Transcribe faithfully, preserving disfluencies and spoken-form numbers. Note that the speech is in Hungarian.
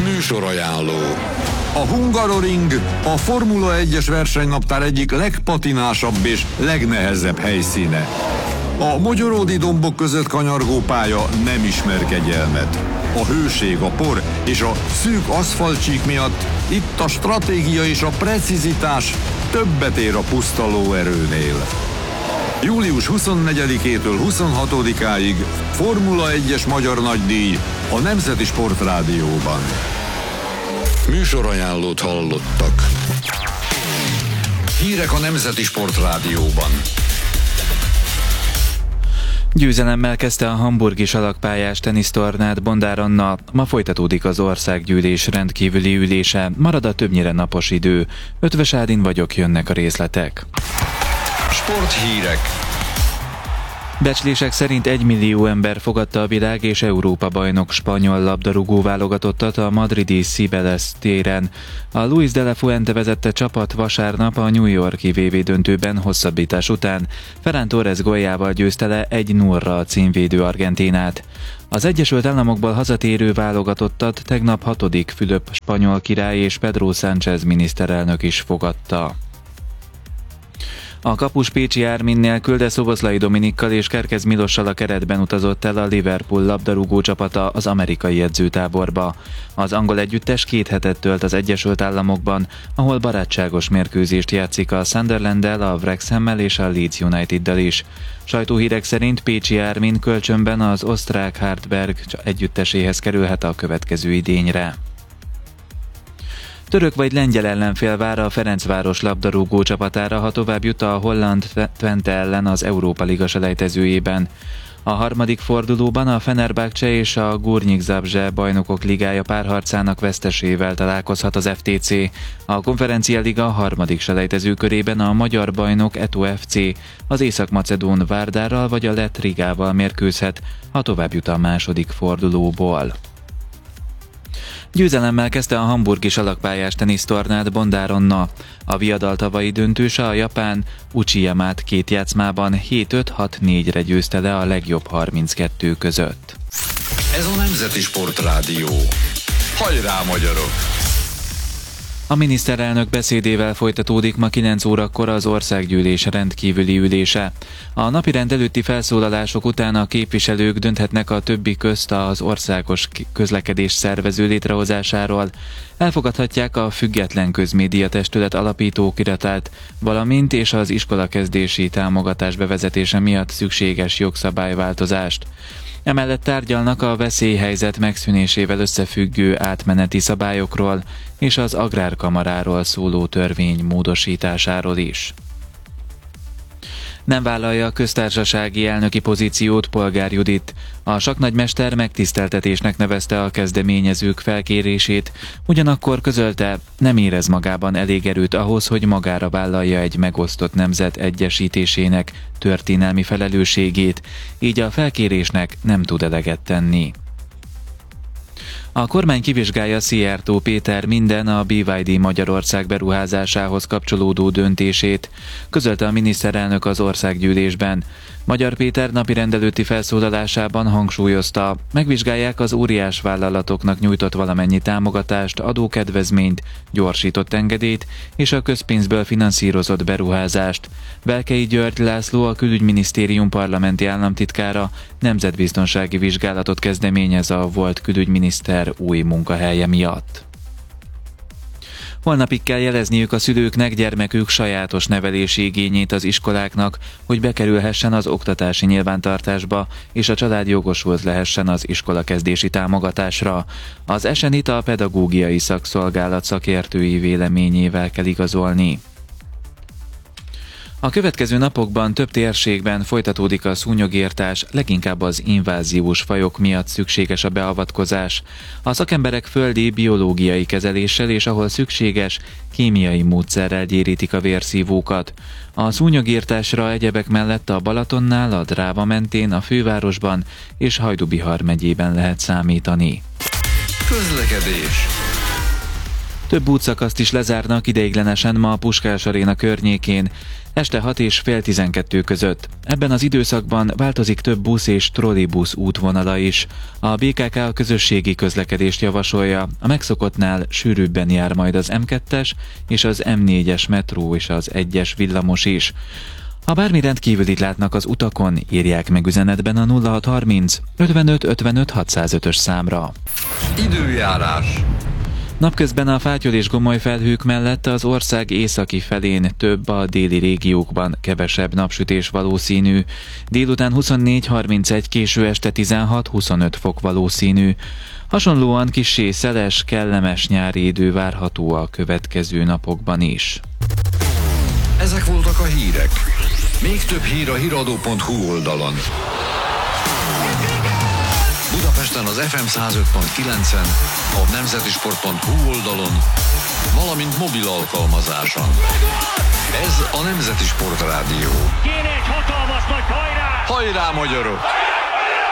Műsorajánló. A Hungaroring a Formula egyes versenynaptár egyik legpatinásabb és legnehezebb helyszíne. A mogyoródi dombok között kanyargó pálya nem ismer kegyelmet. A hőség, a por és a szűk aszfaltcsík miatt itt a stratégia és a precizitás többet ér a puszta lóerőnél. július huszonnegyedikétől huszonhatodikáig Formula egyes magyar nagydíj a Nemzeti Sportrádióban. Műsorajánlót hallottak. Hírek a Nemzeti Sportrádióban. Győzelemmel kezdte a hamburgi salakpályás tenisztornát Bondár Anna. Ma folytatódik az országgyűlés rendkívüli ülése, marad a többnyire napos idő. Ötvös Ádin vagyok, jönnek a részletek. Sporthírek. Becslések szerint egymillió ember fogadta a világ és Európa bajnok spanyol labdarúgó válogatottat a madridi Cibeles téren. A Luis de la Fuente vezette csapat vasárnap a New York-i vé vé döntőben hosszabbítás után Ferran Torres góljával győzte le egy nullra a címvédő Argentínát. Az Egyesült Államokból hazatérő válogatottat tegnap hatodik Fülöp spanyol király és Pedro Sánchez miniszterelnök is fogadta. A kapus Pécsi Árminnél Külde Szoboszlai Dominikkal és Kerkez Milossal a keretben utazott el a Liverpool labdarúgó csapata az amerikai edzőtáborba. Az angol együttes két hetet tölt az Egyesült Államokban, ahol barátságos mérkőzést játszik a Sunderlanddel, a Wrexhammel és a Leeds Uniteddel is. Sajtóhírek szerint Pécsi Ármin kölcsönben az osztrák Hartberg együtteséhez kerülhet a következő idényre. Török vagy lengyel ellenfél vár a Ferencváros labdarúgó csapatára, ha tovább jut a holland Twente ellen az Európa Liga selejtezőjében. A harmadik fordulóban a Fenerbahce és a Górnik Zabrze bajnokok ligája párharcának vesztesével találkozhat az ef té cé. A Konferencia Liga harmadik selejtező körében a magyar bajnok Eto ef cé az észak-macedón Várdárral vagy a lett Rigával mérkőzhet, ha tovább jut a második fordulóból. Győzelemmel kezdte a hamburgi salakpályás tenisztornát Bondár Anna. A viadal tavalyi döntőse, a japán Uchiyamát két játszmában hét öt hat négyre győzte le a legjobb harminckettő között. Ez a Nemzeti Sportrádió. Hajrá, magyarok! A miniszterelnök beszédével folytatódik ma kilenc órakor az országgyűlés rendkívüli ülése. A napirend előtti felszólalások után a képviselők dönthetnek a többi közt az országos közlekedés szervező létrehozásáról. Elfogadhatják a Független Közmédia Testület alapítókiratát, valamint és az iskolakezdési támogatás bevezetése miatt szükséges jogszabályváltozást. Emellett tárgyalnak a veszélyhelyzet megszűnésével összefüggő átmeneti szabályokról és az agrárkamaráról szóló törvény módosításáról is. Nem vállalja a köztársasági elnöki pozíciót Polgár Judit. A sakknagymester megtiszteltetésnek nevezte a kezdeményezők felkérését, ugyanakkor közölte, nem érez magában elég erőt ahhoz, hogy magára vállalja egy megosztott nemzet egyesítésének történelmi felelősségét, így a felkérésnek nem tud eleget tenni. A kormány kivizsgálja Szijjártó Péter minden a bé vé dé Magyarország beruházásához kapcsolódó döntését, közölte a miniszterelnök az országgyűlésben. Magyar Péter napirend előtti felszólalásában hangsúlyozta, megvizsgálják az óriás vállalatoknak nyújtott valamennyi támogatást, adókedvezményt, gyorsított engedélyt és a közpénzből finanszírozott beruházást. Velkei György László, a Külügyminisztérium parlamenti államtitkára nemzetbiztonsági vizsgálatot kezdeményez a volt külügyminiszter új munkahelye miatt. Holnapig kell jelezniük a szülőknek gyermekük sajátos nevelési igényét az iskoláknak, hogy bekerülhessen az oktatási nyilvántartásba, és a család jogosult lehessen az iskolakezdési támogatásra. Az esenit a pedagógiai szakszolgálat szakértői véleményével kell igazolni. A következő napokban több térségben folytatódik a szúnyogirtás, leginkább az inváziós fajok miatt szükséges a beavatkozás. A szakemberek földi biológiai kezeléssel és ahol szükséges, kémiai módszerrel gyérítik a vérszívókat. A szúnyogirtásra egyebek mellett a Balatonnál, a Dráva mentén, a fővárosban és Hajdú-Bihar megyében lehet számítani. Közlekedés. Több útszakaszt is lezárnak ideiglenesen ma a Puskás Aréna környékén, este hat és fél tizenkettő között. Ebben az időszakban változik több busz és trollibusz útvonala is. A bé ká ká a közösségi közlekedést javasolja, a megszokottnál sűrűbben jár majd az em kettes és az em négyes metró és az egyes villamos is. Ha bármi rendkívülit látnak az utakon, írják meg üzenetben a nulla hat harminc ötvenöt ötvenöt hatszázötös számra. Időjárás. Napközben a fátyol és gomoly felhők mellett az ország északi felén több, a déli régiókban kevesebb napsütés valószínű. Délután huszonnégy harmincegy, késő este tizenhat huszonöt fok valószínű. Hasonlóan kissé szeles, kellemes nyári idő várható a következő napokban is. Ezek voltak a hírek. Még több hír a híradó pont hu oldalon. Budapesten az ef em száz öt pont kilencen, a nemzetisport pont hu oldalon, valamint mobil alkalmazáson. Ez a Nemzeti Sport Rádió. Kéne egy hatalmas nagy hajrá! Hajrá, magyarok!